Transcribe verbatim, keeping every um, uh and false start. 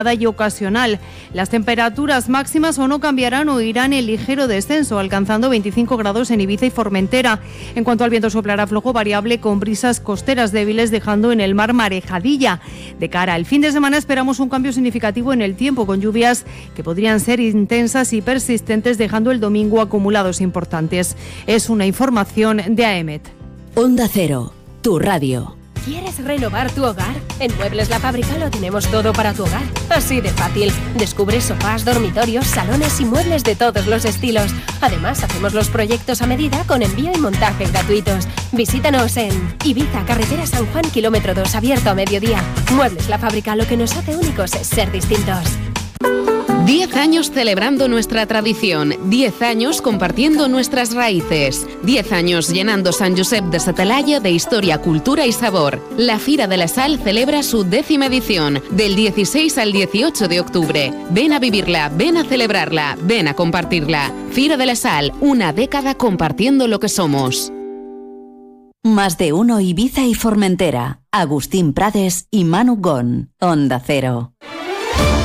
y ocasional. Las temperaturas máximas o no cambiarán o irán en ligero descenso, alcanzando veinticinco grados en Ibiza y Formentera. En cuanto al viento, soplará flojo variable con brisas costeras débiles, dejando en el mar marejadilla. De cara al fin de semana esperamos un cambio significativo en el tiempo, con lluvias que podrían ser intensas y persistentes, dejando el domingo acumulados importantes. Es una información de A E M E T. Onda Cero, tu radio. ¿Quieres renovar tu hogar? En Muebles La Fábrica lo tenemos todo para tu hogar. Así de fácil. Descubre sofás, dormitorios, salones y muebles de todos los estilos. Además, hacemos los proyectos a medida con envío y montaje gratuitos. Visítanos en Ibiza, carretera San Juan, kilómetro dos, abierto a mediodía. Muebles La Fábrica, lo que nos hace únicos es ser distintos. Diez años celebrando nuestra tradición, diez años compartiendo nuestras raíces, diez años llenando Sant Josep de sa Talaia de historia, cultura y sabor. La Fira de la Sal celebra su décima edición, del dieciséis al dieciocho de octubre. Ven a vivirla, ven a celebrarla, ven a compartirla. Fira de la Sal, una década compartiendo lo que somos. Más de uno Ibiza y Formentera. Agustín Prades y Manu Gon. Onda Cero.